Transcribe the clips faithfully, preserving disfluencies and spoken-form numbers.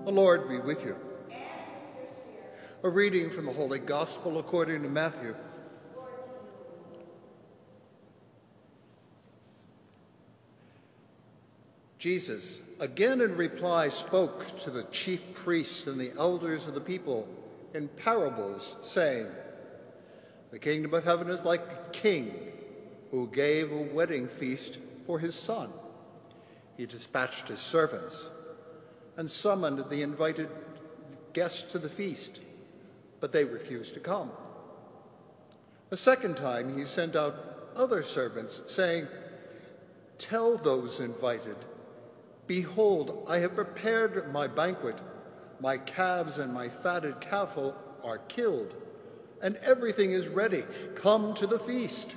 The Lord be with you. A reading from the Holy Gospel according to Matthew. Jesus, again in reply, spoke to the chief priests and the elders of the people in parables, saying, "The kingdom of heaven is like a king who gave a wedding feast for his son. He dispatched his servants and summoned the invited guests to the feast, but they refused to come. A second time he sent out other servants, saying, 'Tell those invited, behold, I have prepared my banquet. My calves and my fatted cattle are killed, and everything is ready. Come to the feast.'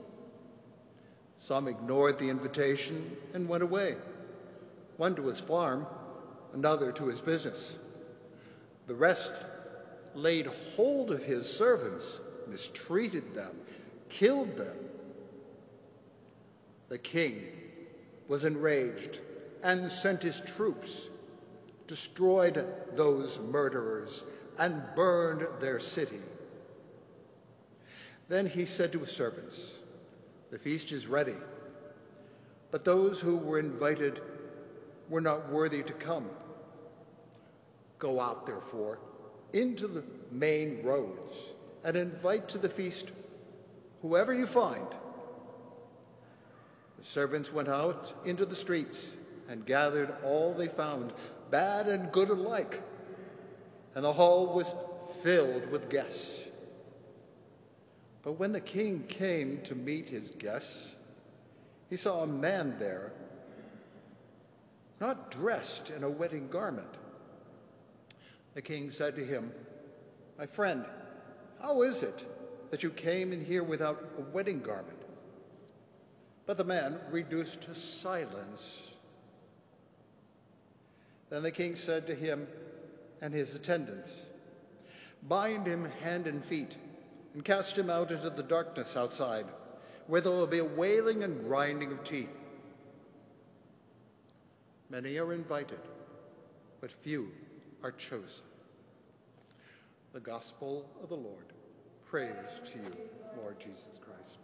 Some ignored the invitation and went away, one to his farm, another to his business. The rest laid hold of his servants, mistreated them, killed them. The king was enraged and sent his troops, destroyed those murderers, and burned their city. Then he said to his servants, 'The feast is ready, but those who were invited were not worthy to come. Go out, therefore, into the main roads and invite to the feast whoever you find.' The servants went out into the streets and gathered all they found, bad and good alike, and the hall was filled with guests. But when the king came to meet his guests, he saw a man there, not dressed in a wedding garment. The king said to him, 'My friend, how is it that you came in here without a wedding garment?' But the man reduced to silence. Then the king said to him and his attendants, 'Bind him hand and feet and cast him out into the darkness outside, where there will be a wailing and grinding of teeth. Many are invited, but few are chosen.'" The Gospel of the Lord. Praise to you, Lord Jesus Christ.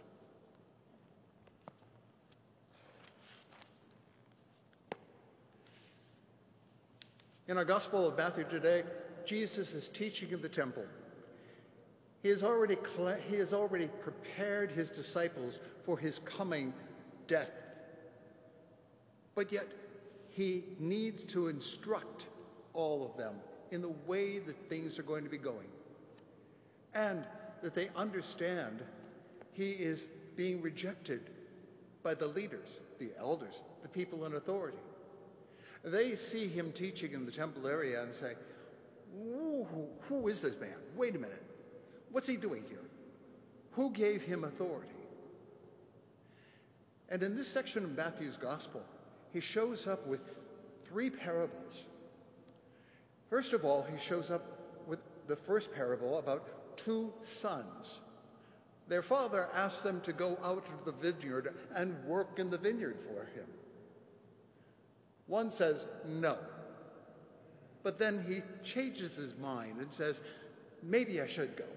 In our Gospel of Matthew today, Jesus is teaching in the temple. He has already, he has already prepared his disciples for his coming death. But yet, he needs to instruct all of them in the way that things are going to be going, and that they understand he is being rejected by the leaders, the elders, the people in authority. They see him teaching in the temple area and say, who, who is this man? Wait a minute. What's he doing here? Who gave him authority? And in this section of Matthew's Gospel, he shows up with three parables. First of all, he shows up with the first parable about two sons. Their father asked them to go out to the vineyard and work in the vineyard for him. One says no, but then he changes his mind and says, maybe I should go.